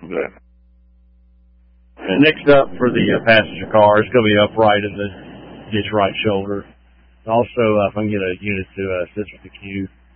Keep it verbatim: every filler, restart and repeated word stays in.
good. And next up for the uh, passenger car, it's going to be upright in the ditch right shoulder. Also, uh, if I can get a unit to uh, assist with the queue.